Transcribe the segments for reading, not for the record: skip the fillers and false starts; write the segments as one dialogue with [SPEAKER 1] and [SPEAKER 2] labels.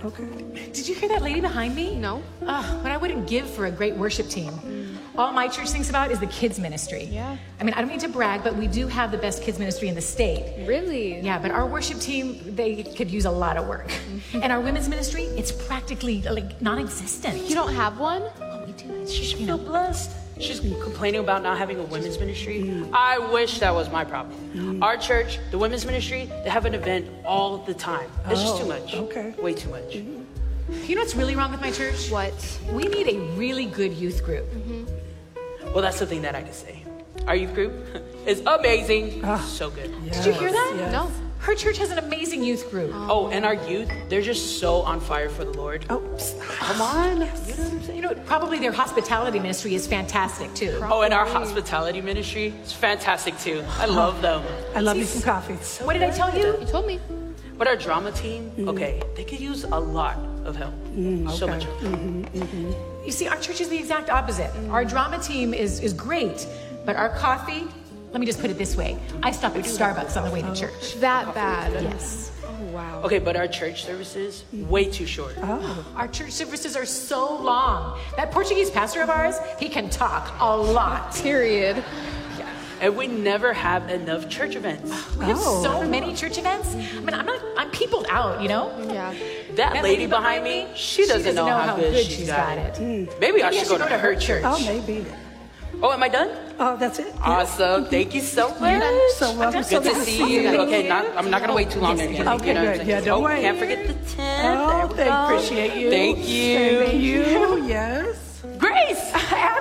[SPEAKER 1] Okay.
[SPEAKER 2] Did you hear that lady behind me?
[SPEAKER 3] No.
[SPEAKER 2] What I wouldn't give for a great worship team. All my church thinks about is the kids ministry.
[SPEAKER 3] Yeah.
[SPEAKER 2] I mean, I don't mean to brag, but we do have the best kids ministry in the state.
[SPEAKER 3] Really?
[SPEAKER 2] Yeah, but our worship team, they could use a lot of work. And our women's ministry, it's practically like non-existent.
[SPEAKER 3] You don't have one?
[SPEAKER 2] Oh, we do.
[SPEAKER 4] She should feel blessed. She's complaining about not having a women's ministry. I wish that was my problem. Our church, the women's ministry, they have an event all the time. It's just too much.
[SPEAKER 1] Okay.
[SPEAKER 4] Way too much.
[SPEAKER 2] You know what's really wrong with my church?
[SPEAKER 3] What?
[SPEAKER 2] We need a really good youth group.
[SPEAKER 4] Well, that's something that I can say. Our youth group is amazing. So good.
[SPEAKER 1] Yes,
[SPEAKER 2] Did you hear that?
[SPEAKER 1] yes.
[SPEAKER 3] No.
[SPEAKER 2] Her church has an amazing youth group.
[SPEAKER 4] Oh, and our youth, they're just so on fire for the Lord.
[SPEAKER 1] Oh,
[SPEAKER 4] Come on.
[SPEAKER 2] You know, probably their hospitality ministry is fantastic too.
[SPEAKER 4] Oh, and our hospitality ministry is fantastic too. I love them.
[SPEAKER 1] I love me some coffee.
[SPEAKER 2] What did I tell you?
[SPEAKER 3] You told me.
[SPEAKER 4] But our drama team, okay, they could use a lot of help. So much help.
[SPEAKER 2] You see, our church is the exact opposite. Our drama team is great, but our coffee, let me just put it this way. I stop at Starbucks on the way to church.
[SPEAKER 3] That bad.
[SPEAKER 2] Yes.
[SPEAKER 3] Oh, wow.
[SPEAKER 4] Okay, but our church services, way too short.
[SPEAKER 2] Our church services are so long. That Portuguese pastor of ours, he can talk a lot.
[SPEAKER 3] Period.
[SPEAKER 4] And we never have enough church events.
[SPEAKER 2] We have so many church events. I mean, I'm peopled out, you know?
[SPEAKER 3] Yeah.
[SPEAKER 4] That lady behind me, she doesn't know how good she's got it. Maybe I should go to her church.
[SPEAKER 1] Oh, maybe.
[SPEAKER 4] Oh, am I done?
[SPEAKER 1] Oh, that's it.
[SPEAKER 4] Awesome. Thank you so much.
[SPEAKER 1] So welcome.
[SPEAKER 4] Good to see you. Okay, I'm not going to wait too long.
[SPEAKER 1] Okay, good. Yeah, don't wait.
[SPEAKER 4] Can't forget the 10.
[SPEAKER 1] Oh,
[SPEAKER 4] There we go.
[SPEAKER 1] appreciate you.
[SPEAKER 4] Thank you.
[SPEAKER 1] Thank you. Yes.
[SPEAKER 4] Grace. Anna.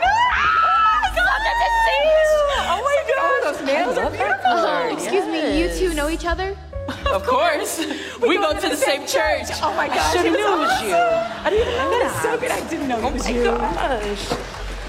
[SPEAKER 2] Oh my God, those nails are beautiful.
[SPEAKER 3] Excuse me, you two know each other?
[SPEAKER 4] Of course. We go to the same church.
[SPEAKER 2] Oh my gosh,
[SPEAKER 4] I should have knew it was you. I didn't even know
[SPEAKER 2] That's so good. I didn't know it was you.
[SPEAKER 4] Gosh.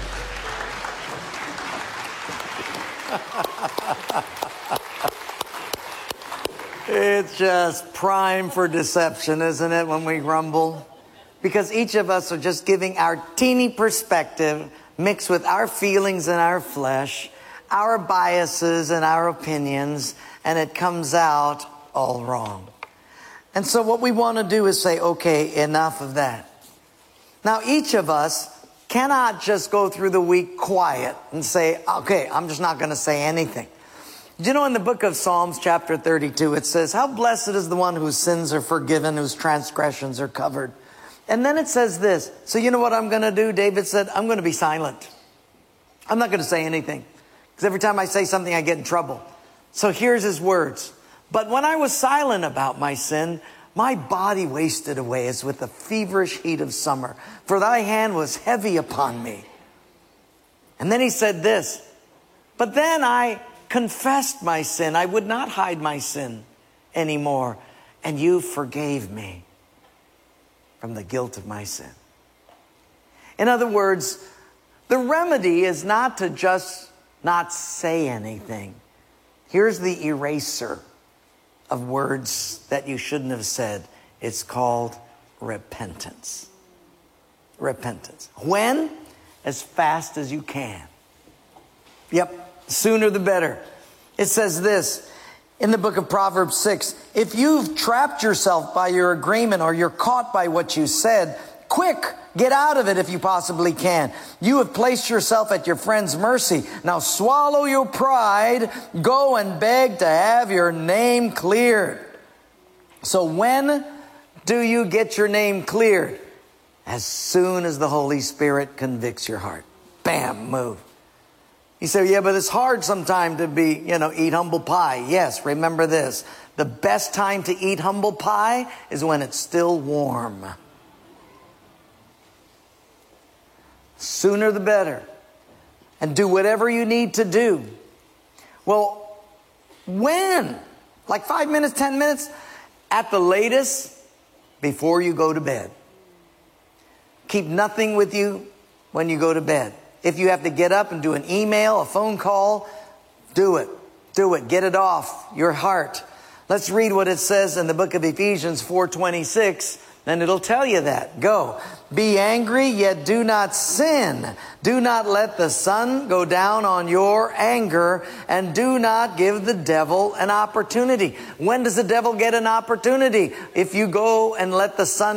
[SPEAKER 5] It's just prime for deception, isn't it, when we grumble? Because each of us are just giving our teeny perspective mixed with our feelings and our flesh, our biases and our opinions, and it comes out all wrong. And so what we want to do is say, okay, enough of that. Now, each of us cannot just go through the week quiet and say, okay, I'm just not going to say anything. Do you know in the book of Psalms chapter 32, it says, how blessed is the one whose sins are forgiven, whose transgressions are covered. And then it says this. So you know what I'm going to do? David said, I'm going to be silent. I'm not going to say anything. Because every time I say something, I get in trouble. So here's his words. But when I was silent about my sin, my body wasted away as with the feverish heat of summer. For thy hand was heavy upon me. And then he said this. But then I confessed my sin. I would not hide my sin anymore. And you forgave me from the guilt of my sin. In other words, the remedy is not to just not say anything. Here's the eraser of words that you shouldn't have said. It's called repentance. Repentance. When? As fast as you can. Yep. Sooner the better. It says this in the book of Proverbs 6. If you've trapped yourself by your agreement or you're caught by what you said, quick, get out of it if you possibly can. You have placed yourself at your friend's mercy. Now swallow your pride. Go and beg to have your name cleared. So when do you get your name cleared? As soon as the Holy Spirit convicts your heart. Bam, move. You say, yeah, but it's hard sometimes to be, eat humble pie. Yes, remember this. The best time to eat humble pie is when it's still warm. Sooner the better. And do whatever you need to do. Well, when? Like 5 minutes, 10 minutes? At the latest, before you go to bed. Keep nothing with you when you go to bed. If you have to get up and do an email, a phone call, do it. Do it. Get it off your heart. Let's read what it says in the book of Ephesians 4:26. And it'll tell you that. Go. Be angry, yet do not sin. Do not let the sun go down on your anger, and do not give the devil an opportunity. When does the devil get an opportunity? If you go and let the sun